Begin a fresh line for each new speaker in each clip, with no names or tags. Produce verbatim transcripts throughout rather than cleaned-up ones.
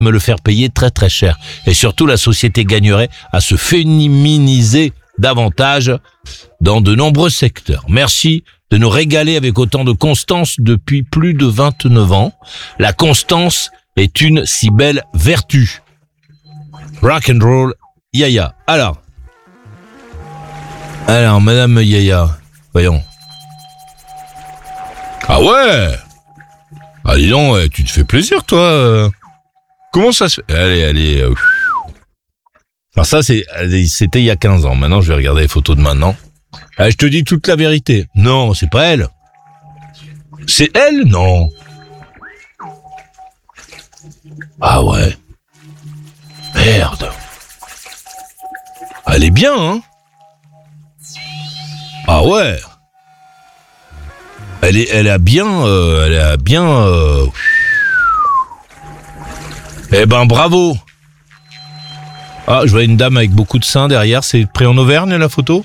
me le faire payer très très cher. Et surtout, la société gagnerait à se féminiser davantage dans de nombreux secteurs. Merci de nous régaler avec autant de constance depuis plus de vingt-neuf ans. La constance est une si belle vertu. Rock and roll, Yaya. Alors, alors, Madame Yaya, voyons. Ah ouais. Ah dis donc, ouais, tu te fais plaisir, toi. Comment ça se fait? Allez, allez. Euh... Alors ça, c'est, c'était il y a quinze ans. Maintenant, je vais regarder les photos de maintenant. Ah, je te dis toute la vérité. Non, c'est pas elle. C'est elle? Non. Ah ouais. Merde. Elle est bien, hein? Ah ouais. Elle est, elle a bien, euh, elle a bien. Euh... Eh ben, bravo. Ah, je vois une dame avec beaucoup de seins derrière. C'est pris en Auvergne, la photo?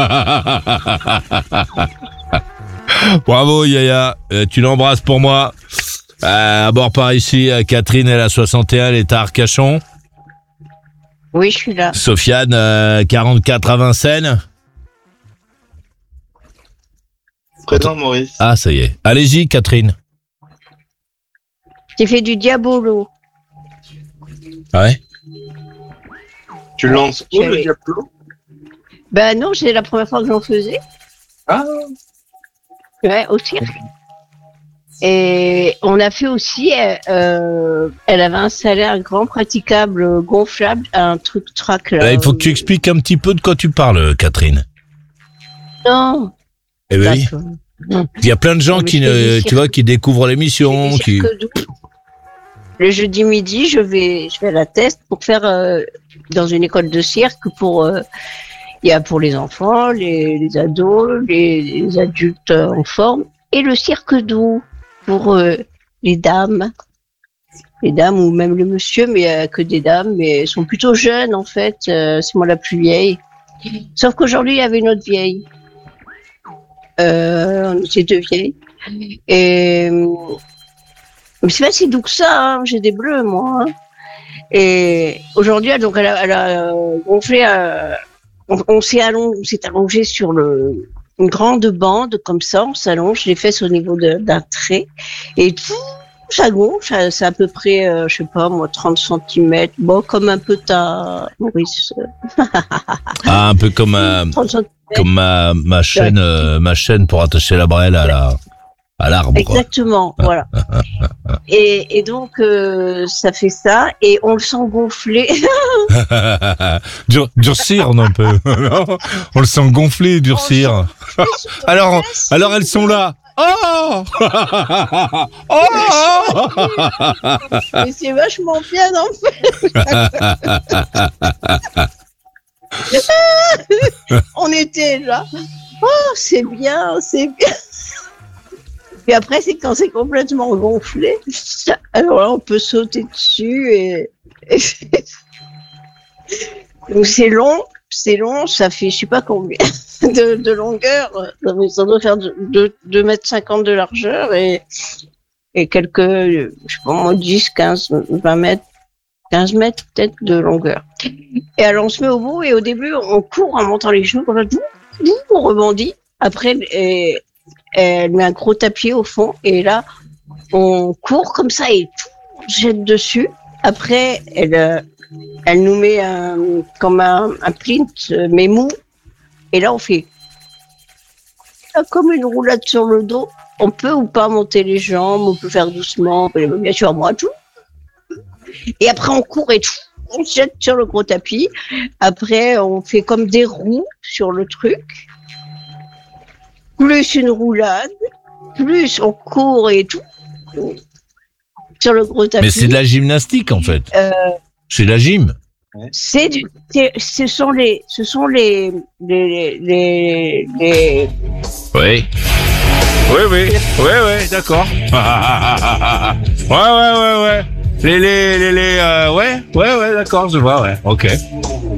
Bravo, Yaya. Euh, tu l'embrasses pour moi. Euh, à bord par ici, Catherine, elle a soixante et un, elle est à Arcachon.
Oui, je suis là.
Sofiane, euh, quarante-quatre à Vincennes.
Présent, Maurice.
Ah, ça y est. Allez-y, Catherine.
J'ai fait du diabolo.
Ouais.
Tu lances où, le
J'avais-
diabolo?
Ben non, c'est la première fois que j'en faisais.
Ah,
Ouais, au cirque. Et on a fait aussi, euh, euh, elle avait installé un grand praticable gonflable, un truc track là.
Là, il faut que tu expliques un petit peu de quoi tu parles, Catherine.
Non.
Eh ben oui.
D'accord. Non.
Il y a plein de gens
Non, mais
qui
je fais
ne,
du
tu
cirque.
vois, qui découvrent l'émission,
Du
qui.
cirque doux. Le jeudi midi, je vais, je vais à la test pour faire euh, dans une école de cirque pour. euh, Il y a pour les enfants, les, les ados, les, les adultes euh, en forme, et le cirque doux pour euh, les dames, les dames ou même les messieurs, mais il n'y a que des dames, mais elles sont plutôt jeunes en fait. Euh, c'est moi la plus vieille. Sauf qu'aujourd'hui il y avait une autre vieille. Euh, on était deux vieilles. Et mais c'est pas si doux que ça. Hein. J'ai des bleus moi. Hein. Et aujourd'hui, elle- donc elle a, elle a euh, gonflé. Euh, on on s'est allongé, on s'est allongé sur le, une grande bande comme ça, on s'allonge, les fesses au niveau de- d'un trait, et tout, ça gonfle, ça- c'est à peu près, euh, je sais pas moi, trente centimètres, bon, comme un peu ta, Maurice, euh,
Ah, un peu comme, euh,
trente centimètres.
comme ma, ma chaîne, euh, ma chaîne pour attacher la brêle à la, à l'arbre.
Exactement, voilà. Et, et donc, euh, ça fait ça, et on le sent gonfler.
Dur- durcir un peu. Non, on le sent gonfler, durcir. Alors, alors elles sont là. Oh Oh
Mais c'est vachement bien, en fait. On était là. Oh, c'est bien, c'est bien. Puis après, c'est quand c'est complètement gonflé. Alors là, on peut sauter dessus et. et Donc c'est long, c'est long, ça fait je sais pas combien de, de longueur. Ça doit faire deux mètres cinquante de largeur et, et quelques, je sais pas moi, dix, quinze, vingt mètres, quinze mètres peut-être de longueur. Et alors on se met au bout et au début on court en montant les genoux, comme ça, on rebondit. Après, et, elle met un gros tapis au fond et là on court comme ça et on se jette dessus. Après, elle, euh, elle nous met un, comme un, un plint, euh, mais mou. Et là, on fait euh, comme une roulade sur le dos. On peut ou pas monter les jambes, on peut faire doucement, bien sûr, moi, tout. Et après, on court et tout, on se jette sur le gros tapis. Après, on fait comme des roues sur le truc. Plus une roulade, plus on court et tout. Sur le gros tapis.
Mais c'est de la gymnastique en fait.
Euh,
C'est de la gym.
c'est du, c'est- ce sont les, ce sont les, les, les, les,
Oui. Oui, oui. Oui, oui, d'accord. ouais, ouais, ouais, ouais. Les, les, les, les, euh, ouais, ouais, ouais, d'accord, je vois, ouais. Ok.